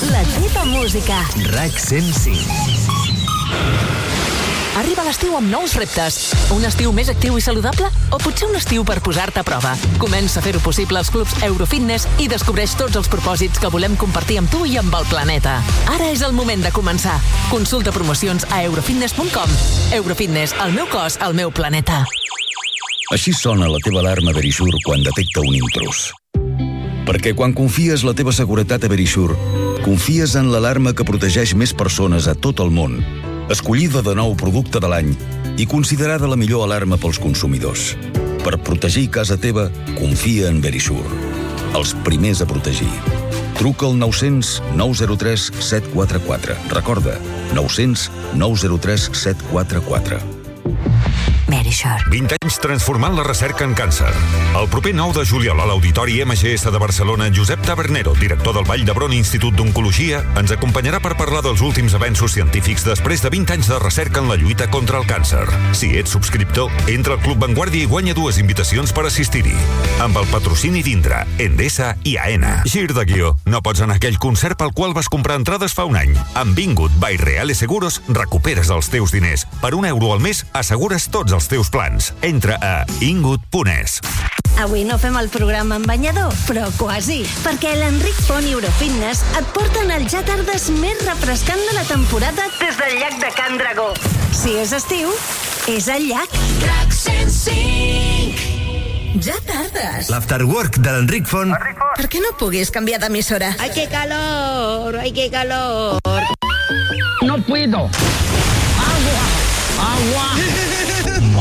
La teva música. RAC 105. Arriba l'estiu amb nous reptes. Un estiu més actiu i saludable? O potser un estiu per posar-te a prova? Comença a fer-ho possible als clubs Eurofitness i descobreix tots els propòsits que volem compartir amb tu i amb el planeta. Ara és el moment de començar. Consulta promocions a eurofitness.com. Eurofitness, el meu cos, el meu planeta. Així sona la teva alarma Verisure quan detecta un intrús. Perquè quan confies la teva seguretat a Verisure, confies en l'alarma que protegeix més persones a tot el món, escollida de nou producte de l'any i considerada la millor alarma pels consumidors. Per protegir casa teva, confia en Verisure. Els primers a protegir. Truca al 900 903 744. Recorda, 900 903 744. Verisure. 20 anys transformant la recerca en càncer. El proper 9 de juliol a l'Auditori MGS de Barcelona, Josep Tabernero, director del Vall d'Hebron Institut d'Oncologia, ens acompanyarà per parlar dels últims avenços científics després de 20 anys de recerca en la lluita contra el càncer. Si ets subscriptor, entra al Club Vanguardia i guanya 2 invitacions per assistir-hi. Amb el patrocini d'Indra, Endesa i AENA. Gir de guió. No pots anar a aquell concert pel qual vas comprar entrades fa un any. Amb Vingut by Reales Seguros recuperes els teus diners. Per €1 al mes assegures tots els teus plans. Entra a ingut.es. Avui no fem el programa en banyador, però quasi, perquè l'Enric Font i Eurofitness et porten el ja tardes més refrescant de la temporada des del llac de Can Dragó. Si és estiu, és al llac. RAC 105. Ja tardes. L'Afterwork de l'Enric Font. Per què no puguis canviar d'emissora? ¡Ay, qué calor! ¡Ay, qué calor! No puedo. Agua.